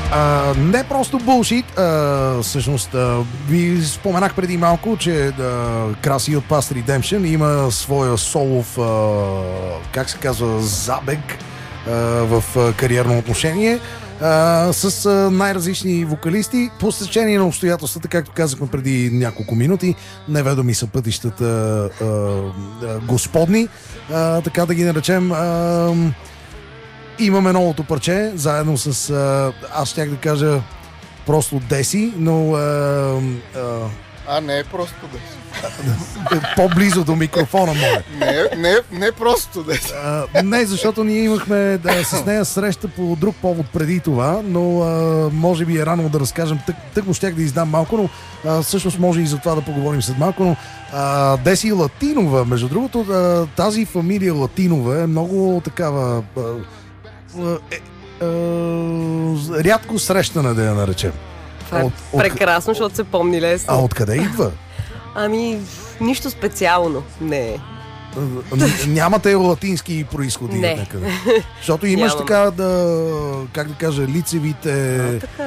Не просто булшит, всъщност ви споменах преди малко, че Краси от Past Redemption има своя солов, как се казва, забег в кариерно отношение с най-различни вокалисти. По стечение на обстоятелствата, както казахме преди няколко минути, неведоми са пътищата господни, така да ги наречем. Имаме новото парче, заедно с, аз щях да кажа просто Деси, но... не е просто Деси. По-близо до микрофона, моля. Не просто Деси. Не, защото ние имахме с нея среща по друг повод преди това, но може би е рано да разкажем. Тъкмо щях да издам малко, но всъщност може и за това да поговорим след малко, но Деси Латинова, между другото, тази фамилия Латинова е много такава... рядко срещана, да я наречем. Това е прекрасно, защото се помни лесно. А откъде идва? Нищо специално. Не. Нямате латински произходи? Не. Някъде. Защото имаш така как да кажа, лицевите...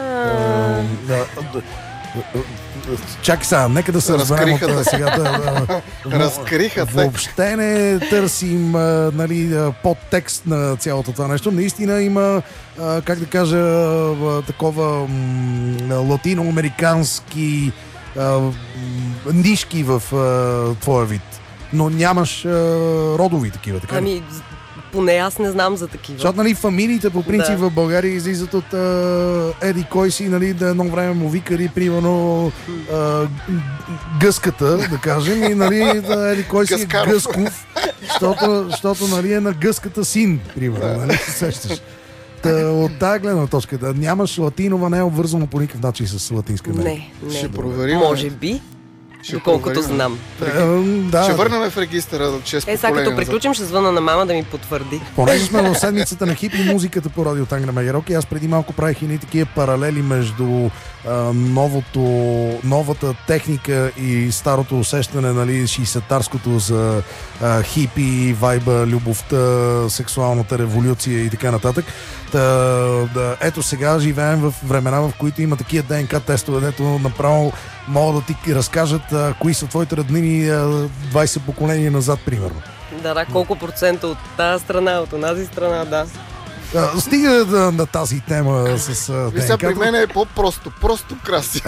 Чакай сега, нека да се разберем от сега. Разкриха те. Въобще не търсим подтекст на цялото това нещо. Наистина има, как да кажа, такова латиноамерикански нишки в твоя вид. Но нямаш родови такива, така ли? Поне аз не знам за такива. Защото, фамилиите по принцип в България излизат от еди кой си, да едно време му викали, примерно Гъската, да кажем, и еди кой си е Гъсков, защото е на Гъската син, примерно, се сещаш. От тази гледна точка, да нямаш Латинова, не е обвързано по никакъв начин с Латинска Америка. Не. Ще проверим. Може би. Доколкото знам. Ще върнем в регистъра от 6 поколения. Сега като приключим, ще звъна на мама да ми потвърди. Понеже сме в седмицата на хипи музиката по радио Тангра Мегерок, и аз преди малко правих и такива паралели между новата техника и старото усещане, 60-тарското за хипи, вайба, любовта, сексуалната революция и така нататък. Ето сега живеем в времена, в които има такива ДНК тестове, дето направо могат да ти разкажат кои са твоите роднини 20 поколения назад, примерно. Да, колко процента от тази страна, от онази страна, да. Стига на тази тема с ДНК. При мен е просто Краси.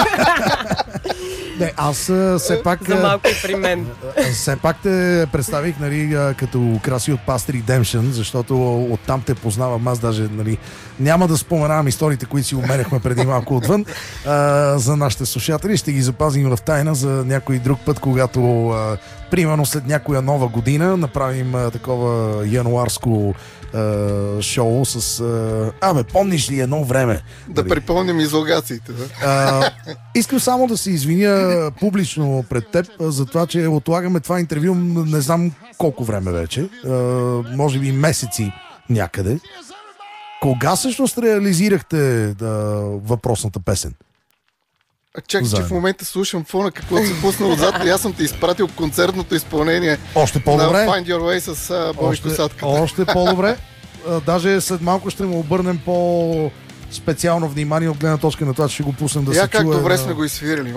Не, аз все пак... За малко и при мен. Все пак те представих, като Краси от Past Redemption, защото оттам те познавам. Аз даже, няма да споменавам историите, които си умеряхме преди малко отвън за нашите слушатели. Ще ги запазим в тайна за някой друг път, когато примерно след някоя нова година направим такова януарско шоу с... помниш ли едно време? Да припомним излогациите. Да? Искам само да се извиня публично пред теб за това, че отлагаме това интервю не знам колко време вече. Може би месеци някъде. Кога всъщност реализирахте въпросната песен? Чакай, че в момента слушам фона, какво се пусна отзад и аз съм ти изпратил концертното изпълнение още по-добре. На Find Your Way с Бойко Садката. Още по-добре. Даже след малко ще му обърнем специално внимание от гледна точка на това, че ще го пуснем да се чуе. Как добре сме го изсвирили,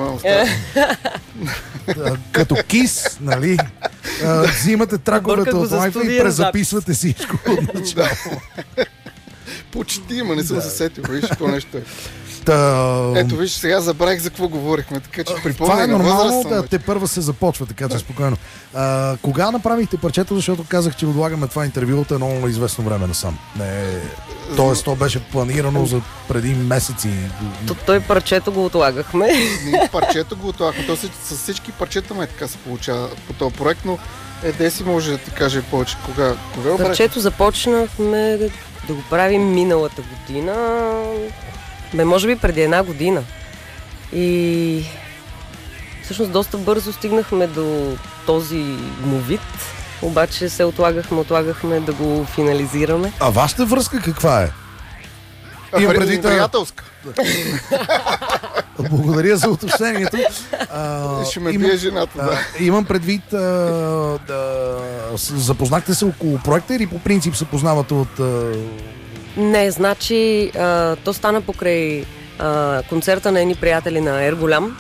като Кис, взимате траковете от лайфа и презаписвате всичко от начало. Почти, не съм се сетил, виж какво нещо е. Ето виж, сега забравих за какво говорихме, така че припомня. Това е нормално, те първа се започва, така че спокойно. Кога направихте парчето, защото казах, че отлагаме това интервю от едно известно време насам? Тоест, то беше планирано за преди месеци. Той парчето го отлагахме. Парчето го отлагахме. То с всички парчета така се получава по този проект, но Деси може да ти каже повече кога. Парчето започнахме да го правим миналата година. Може би преди една година. И всъщност доста бързо стигнахме до този му вид, обаче се отлагахме да го финализираме. А вашата връзка каква е? Приятелска. Благодаря за уточнението. Ще ме бие жената, Имам предвид запознахте се около проекта или по принцип се познавате от Не, значи то стана покрай концерта на едни приятели на Ерголям.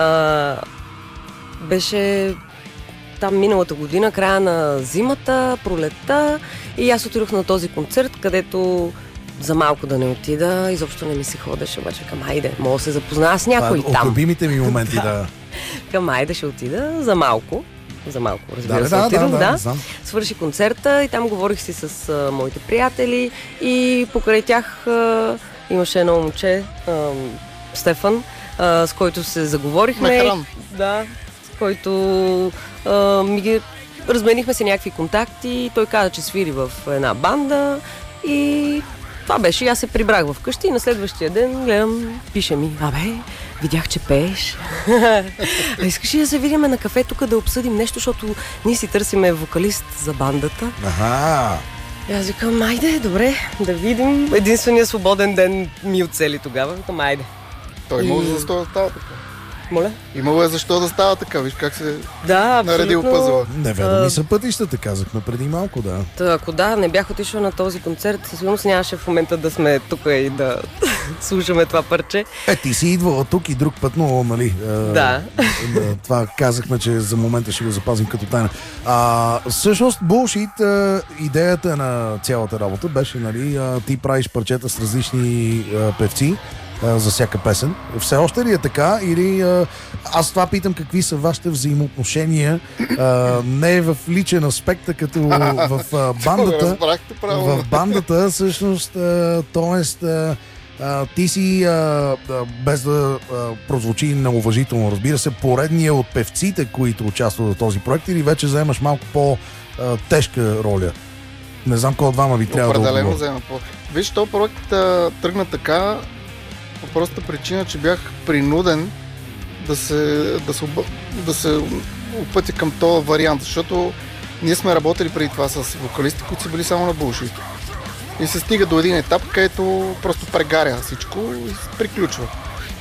Беше там миналата година, края на зимата, пролетта, и аз отидох на този концерт, където за малко да не отида, изобщо не ми се ходеше, обаче към айде, мога да се запозная с някой там. От любимите ми моменти, да. Към айде ще отида за малко. Разбира се, отидох, да. Свърши концерта и там говорих си с моите приятели и покрай тях имаше едно момче, Стефан, с който се заговорихме. Да, с който разменихме се някакви контакти. Той каза, че свири в една банда и това беше. И аз се прибрах вкъщи и на следващия ден гледам, пише ми: абе, видях, че пееш. Искаш ли да се видим на кафе тук да обсъдим нещо, защото ние си търсиме вокалист за бандата. Аха. И аз викам, айде, добре, да видим. Единствения свободен ден ми оцели тогава. Викам, айде. Той имало защо да става така. Моля? Имало е защо да става така, виж как се наредил пъзела. Неведоми са пътищата, казахме преди малко, да. Ако не бях отишла на този концерт, със сигурност нямаше в момента да сме тук и да слушаме това парче. Ти си идвала тук и друг път, но, нали? Да. Това казахме, че за момента ще го запазим като тайна. Всъщност, Bullshit, идеята на цялата работа беше, нали, ти правиш парчета с различни певци за всяка песен. Все още ли е така? Или аз това питам, какви са вашите взаимоотношения не в личен аспект, като в бандата. В бандата, всъщност, т.е. ти си, без да прозвучи неуважително, разбира се, поредния от певците, които участват в този проект, или вече заемаш малко по-тежка роля? Не знам кой от двама ви трябва да отговори. Определено взема по... Виж, този проект тръгна така по простата причина, че бях принуден да се опътя към този вариант, защото ние сме работили преди това с вокалисти, които са били само на Bullshit. И се стига до един етап, където просто прегаря всичко и се приключва.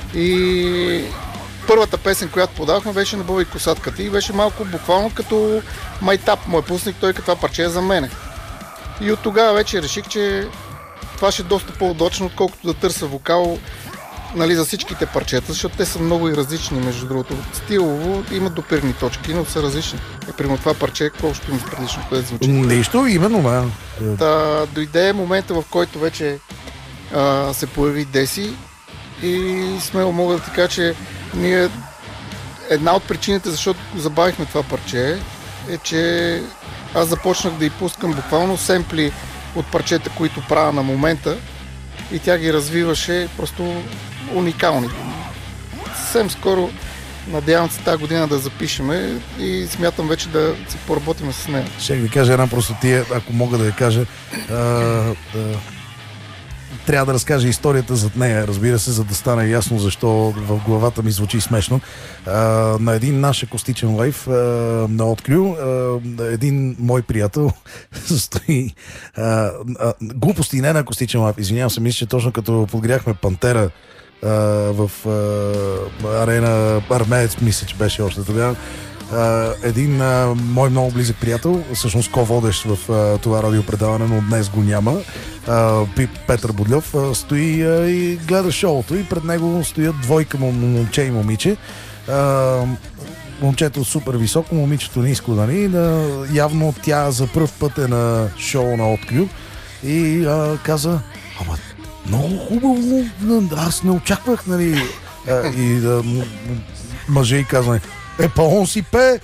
И първата песен, която подавахме, беше на Бъба и косатката и беше малко буквално като майтап. Мой пусник, той като това парче е за мене. И от тогава вече реших, че това ще е доста по-удачно, отколкото да търся вокал, нали, за всичките парчета, защото те са много и различни, между другото. Стилово имат допирни точки, но са различни. Примерно това парче, какво ще има предишно, което звучи? Нещо, именно, Дойде момента, в който вече се появи Деси и смело мога да ти кажа, че ние една от причините, защото забавихме това парче, е, че аз започнах да й пускам буквално семпли от парчета, които правя на момента, и тя ги развиваше просто уникални. Съвсем скоро надявам се тази година да запишеме и смятам вече да си поработим с нея. Ще ви кажа една простотия, ако мога да я кажа. Трябва да разкажа историята зад нея, разбира се, за да стане ясно защо в главата ми звучи смешно. На един наш акустичен лайв на Открю, един мой приятел стои глупости, не на акустичен лайв, извинявам се, мисля, че точно като подгряхме Пантера в арена Армеец, мисля, че беше още тогава. Един мой много близък приятел, всъщност ко-водещ в това радиопредаване, но днес го няма, Петър Бодлев, стои и гледа шоуто и пред него стоят двойка момче и момиче. Момчето супер високо, момичето ниско, нали? Явно тя за пръв път е на шоу на Открю и каза: ама много хубаво, аз не очаквах, нали? И мъже и казва: он си пее.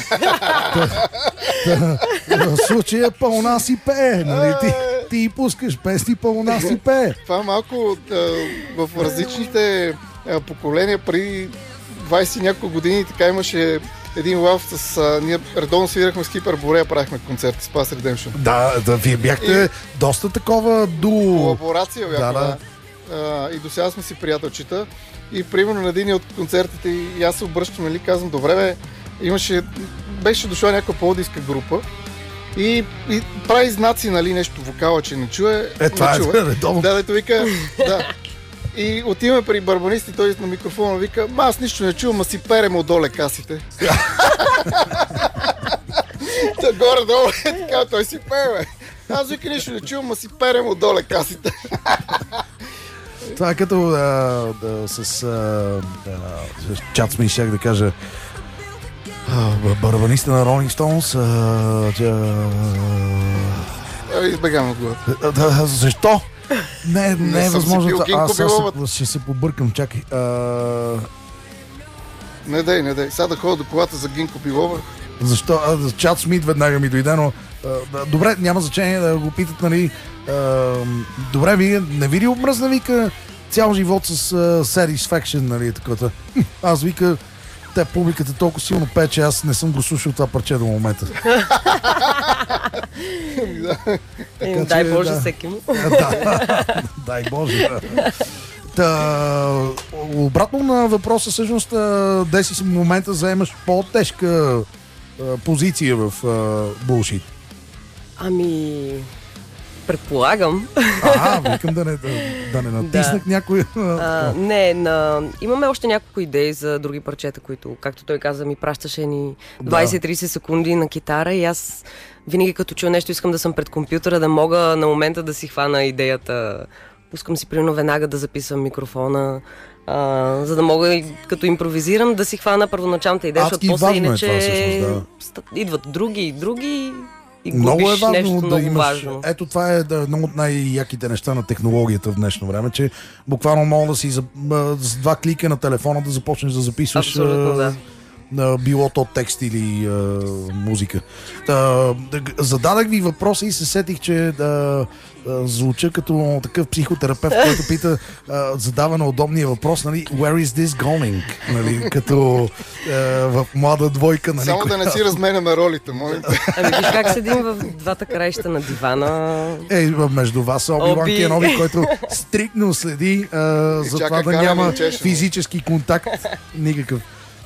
В случая пълна си пее. Нали? Ти пускаш песни, пълна си пее. Това малко в различните поколения преди 20 няколко години така имаше един лав с... ние редовно свирахме с Кипър Борея, правихме концерт с Past Redemption. Да, вие бяхте доста такова колаборация бяхме, и до сега сме си приятелчета. И примерно на един от концертите и аз се обръщам, нали, казвам: добре бе, беше дошла някаква по-диска група и прави знаци, нали, нещо вокала, че не чуе. Това е редовно. Да, вика, да. И отиваме при барбанист и той на микрофона вика: аз нищо не чувам, а си перем отдоле касите. Горе-долу е така, той си пее, бе. Аз вика нищо не чувам, а си перем отдоле касите. Това е като с чат ми щях да кажа барабаниста на Rolling Stones. Избегам от главата. Защо? Не е възможно. Аз ще се побъркам, чакай. Не дай. Сега да ходя до колата за Гинко Билова. Защо? Чат Смит веднага ми дойде, но добре, няма значение да го питат, нали. Добре, вие не ви ли обмръзна, вика, цял живот с Satisfaction, нали, такова. Аз вика, те публиката толкова силно пее, че аз не съм го слушал това парче до момента. Дай Боже всеки му. Дай Боже. Обратно на въпроса, всъщност, деси си в момента заемаш по-тежка позиция в булшит. Ами, предполагам. Викам да не натиснах някой. Имаме още няколко идеи за други парчета, които, както той каза, ми пращаше ни 20-30 секунди на китара и аз винаги като чуя нещо искам да съм пред компютъра, да мога на момента да си хвана идеята. Пускам си примерно веднага да записвам микрофона, за да мога, като импровизирам, да си хвана първоначалната идея, защото после иначе идват други и губиш нещо много важно. Ето това е едно от най-яките неща на технологията в днешно време, че буквално мога да си с два клика на телефона да започнеш да записваш. Абсолютно, да. Било то текст или музика. Зададах ви въпроса и се сетих, че звуча като такъв психотерапевт, който пита, задава на удобния въпрос, нали, where is this going? Нали, като в млада двойка. Нали, само да не си разменяме ролите, моля. Ами виж как седим в двата краища на дивана. Между вас Оби-Ван Кеноби, който стриктно следи за това да няма физически контакт никакъв.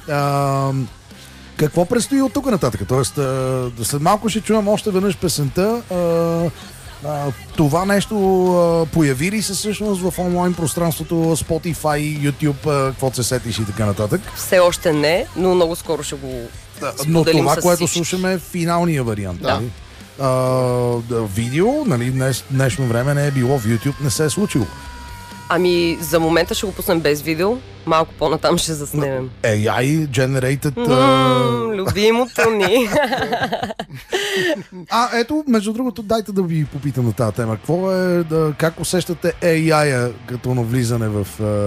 Какво предстои от тук нататък? Тоест, след малко ще чуем още веднъж песента. Това нещо появи ли се всъщност в онлайн пространството, Spotify, YouTube, какво се сетиш и така нататък? Все още не, но много скоро ще го споделим. Но това, с което всички. слушаме, е финалния вариант. Да. Нали? Видео, нали, днешно време не е било в YouTube, не се е случило. Ами, за момента ще го пуснем без видео, малко по-натам ще заснемем. AI generated... Любимото ни. Ето, между другото, дайте да ви попитам на тази тема. Какво е, как усещате AI-а като навлизане в...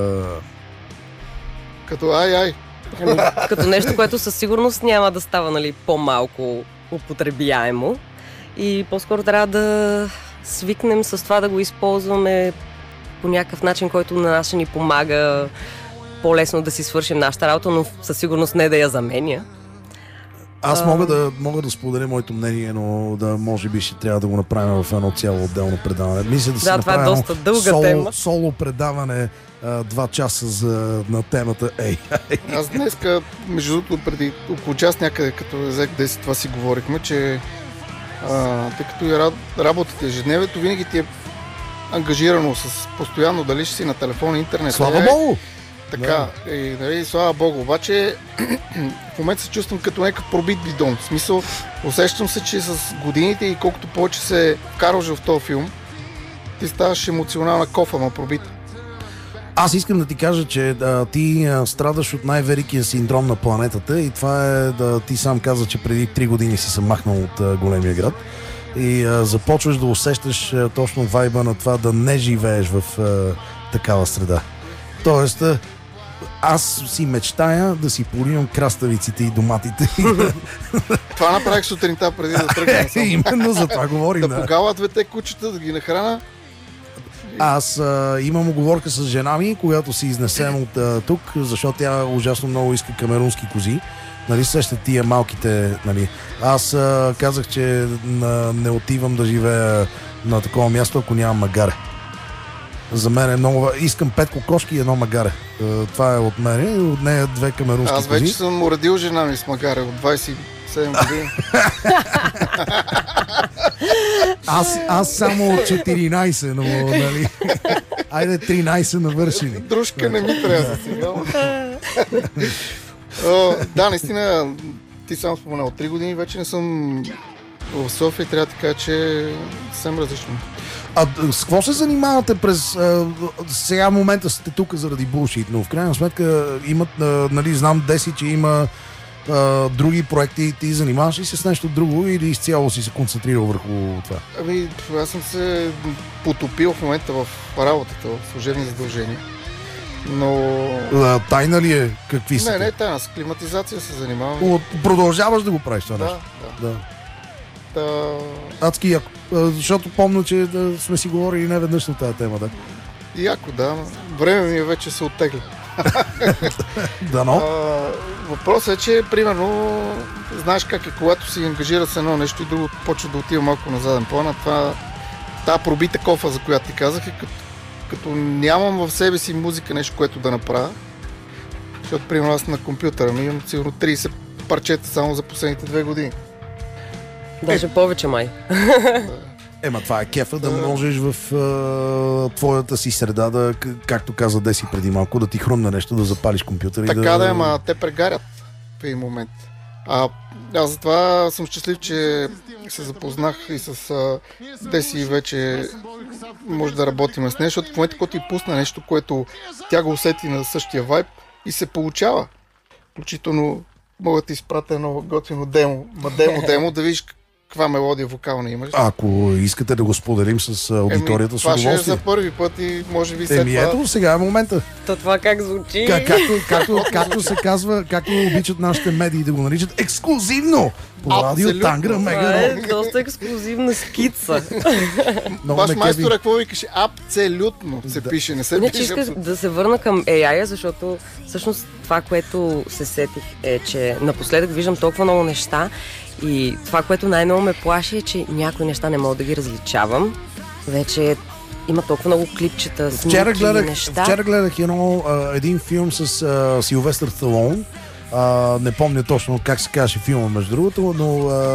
Като ай. Ами, като нещо, което със сигурност няма да става, нали, по-малко употребяемо. И по-скоро трябва да свикнем с това да го използваме по някакъв начин, който на нас ще ни помага по-лесно да си свършим нашата работа, но със сигурност не да я заменя. Аз мога да споделя моето мнение, но може би ще трябва да го направим в едно цяло отделно предаване. Мисля да се това е доста дълга тема. Соло предаване 2 часа на темата AI. Аз днеска, между другото, преди около час някъде, като взех 10, това си говорихме, че тъй като и работата ежедневието винаги ти е ангажирано с постоянно дали ще си на телефон, интернет. Слава Богу! Така, и, нали, слава Богу, обаче в момента се чувствам като някакъв пробит бидон. В смисъл, усещам се, че с годините и колкото повече се вкарваш в този филм, ти ставаш емоционална кофа, ма пробита. Аз искам да ти кажа, че ти страдаш от най-великия синдром на планетата и това е ти сам каза, че преди 3 години си се махнал от големия град и започваш да усещаш точно вайба на това да не живееш в такава среда. Тоест, аз си мечтая да си поливам краставиците и доматите. Това направих сутринта преди да тръгна. Именно за това говорим. Да погала 2 кучета, да ги нахрана. Аз имам уговорка с жена ми, когато си изнесем от тук, защото тя ужасно много иска камерунски кози. Нали, сещат тия малките, нали. Аз казах, че не отивам да живея на такова място, ако нямам магаре. За мен е много... Искам 5 кокошки и 1 магаре. Това е от мен и от нея 2 камерунски кози. Аз вече съм уредил жена ми с магаре от 27 години. Аз само 14, но нали... Айде 13 навършили. Дружка не ми трябва сега. Да, наистина, ти сам споменал, 3 години вече не съм В София трябва да ти кажа, че е съвсем различно. А с какво се занимавате през... сега в момента сте тук заради булшит, но в крайна сметка имат, нали, знам Деси, че има други проекти, ти занимаваш ли се с нещо друго или изцяло си се концентрирал върху това? Ами, аз съм се потопил в момента в работата, в служебни задължения. Но... Тайна ли е? Какви са? Не, тайна, с климатизация се занимавам. Продължаваш да го правиш това нещо? Да. Адски яко. Защото помня, че сме си говорили не веднъж на тази тема, да. Яко, да. Време ми вече се оттегля. Дано. Въпросът е, че примерно знаеш как е, когато си ангажира с едно нещо и друго почва да отива малко на заден план, тази пробита кофа, за която ти казах, е като нямам в себе си музика, нещо, което да направя. Защото примерно аз на компютъра ми имам сигурно 30 парчета само за последните 2 години. Даже повече май. Ема това е кефа да можеш в твоята си среда да, както каза Деси преди малко, да ти хрумне нещо, да запалиш компютър. Така да, ама те прегарят в един момент. Аз затова съм щастлив, че се запознах и с Деси вече може да работим с нея, защото в момента, когато ти пусна нещо, което тя го усети на същия вайб и се получава. Включително мога да ти изпратя едно готино демо, да видиш каква мелодия вокална имаш. Ако искате да го споделим с аудиторията, с удоволствие. Това ще е за първи път и може би след това... Ето, сега е момента. Това как звучи? Както се казва, както обичат нашите медии да го наричат, ексклюзивно! По радио Тангра Мега. Това е доста ексклюзивна скица. Баш майстора, какво викаше? Абсолютно се пише, не се пише. Иска да се върна към AI, защото всъщност това, което се сетих е, че напоследък виждам толкова много неща и това, което най-много ме плаши е, че някои неща не мога да ги различавам. Вече има толкова много клипчета, снимки, неща. Вчера гледах един филм с Силвестър Сталон. Не помня точно как се казваше филма, между другото, но